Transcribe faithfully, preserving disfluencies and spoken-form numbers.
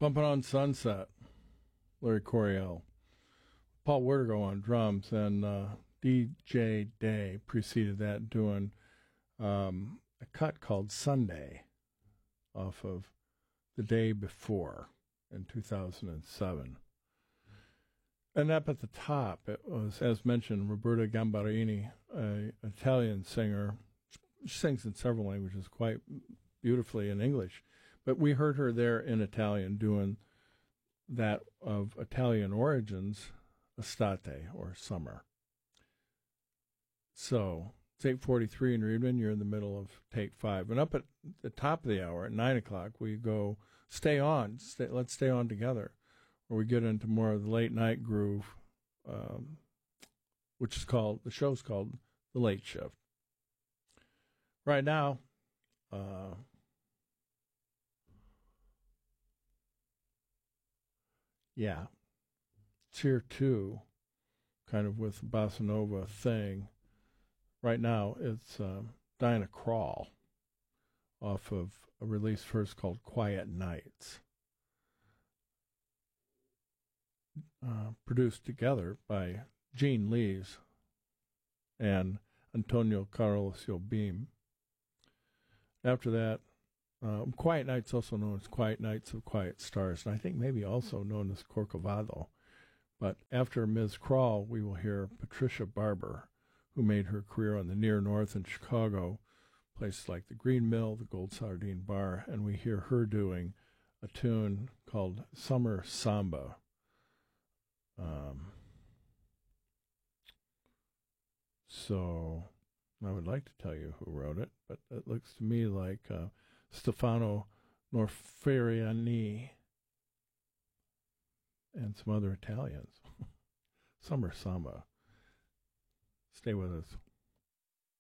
Bumping on Sunset, Larry Coryell. Paul Wertigo on drums, and uh, D J Day preceded that doing um, a cut called Sunday off of The Day Before in two thousand seven. And up at the top, it was, as mentioned, Roberta Gambarini, an Italian singer. She sings in several languages quite beautifully in English. But we heard her there in Italian doing that of Italian origins, estate, or summer. So, it's eight forty-three in Reedman. You're in the middle of take five. And up at the top of the hour, at nine o'clock, we go, stay on. Stay, let's stay on together. Where we get into more of the late night groove, um, which is called, the show's called The Late Shift. Right now, uh, yeah, it's here too, kind of with the bossa nova thing. Right now, it's uh, Diana Krall off of a release first called Quiet Nights. Uh, produced together by Gene Lees and Antonio Carlos Jobim. After that, um, Quiet Nights, also known as Quiet Nights of Quiet Stars, and I think maybe also known as Corcovado. But after Miz Krall, we will hear Patricia Barber, who made her career on the Near North in Chicago, places like the Green Mill, the Gold Sardine Bar, and we hear her doing a tune called Summer Samba. Um, so I would like to tell you who wrote it, but it looks to me like uh, Stefano Norferiani and some other Italians. Summer Samba. Stay with us.